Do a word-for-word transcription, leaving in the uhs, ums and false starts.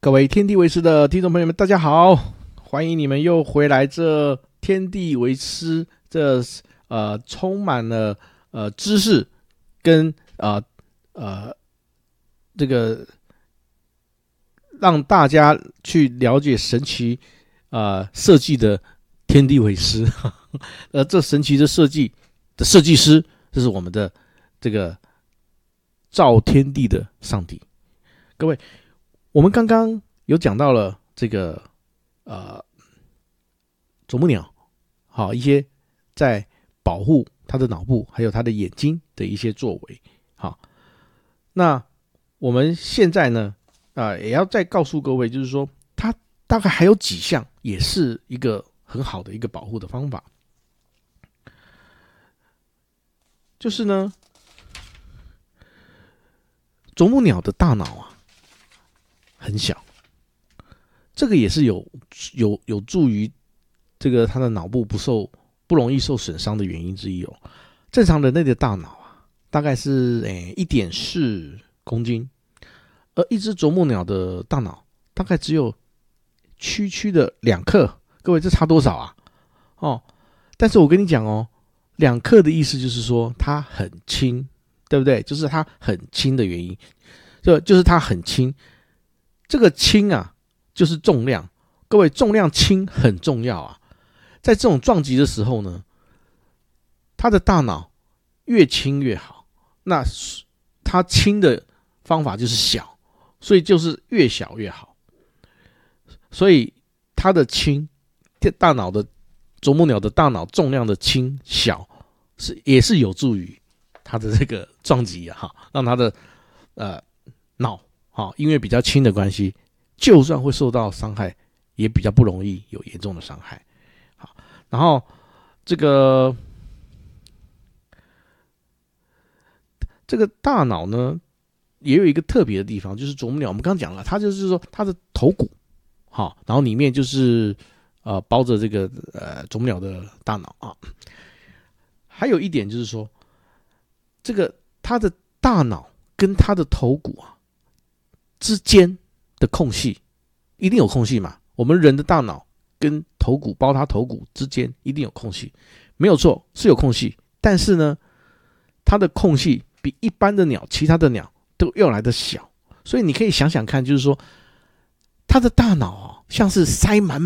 各位天地为师的听众朋友们，大家好，欢迎你们又回来这天地为师这呃充满了呃知识跟呃呃这个让大家去了解神奇呃设计的天地为师，呃这神奇的设计的设计师，这是我们的这个造天地的上帝。各位，我们刚刚有讲到了这个呃啄木鸟，好一些在保护它的脑部还有它的眼睛的一些作为。好，那我们现在呢，啊、呃、也要再告诉各位，就是说它大概还有几项也是一个很好的一个保护的方法，就是呢，啄木鸟的大脑啊很小。这个也是有有有助于这个他的脑部不受不容易受损伤的原因之一哦。正常人类的大脑啊，大概是诶 一点四公斤，而一只啄木鸟的大脑大概只有区区的两克。各位，这差多少啊？哦，但是我跟你讲哦，两克的意思就是说它很轻，对不对？就是它很轻的原因，就就是它很轻。这个轻啊，就是重量，各位，重量轻很重要啊。在这种撞击的时候呢，他的大脑越轻越好。那他轻的方法就是小，所以就是越小越好。所以他的轻，大脑的啄木鸟的大脑重量的轻小，是也是有助于他的这个撞击啊，哈，让他的呃脑啊，因为比较轻的关系，就算会受到伤害，也比较不容易有严重的伤害。好，然后这个这个大脑呢，也有一个特别的地方，就是啄木鸟，我们刚刚讲了，它就是说它的头骨，好，然后里面就是呃包着这个呃啄木鸟的大脑啊。还有一点就是说，这个它的大脑跟它的头骨啊之间的空隙，一定有空隙嘛？我们人的大脑跟头骨包它头骨之间一定有空隙，没有错，是有空隙。但是呢，它的空隙比一般的鸟、其他的鸟都要来的小，所以你可以想想看，就是说，它的大脑啊，像是塞满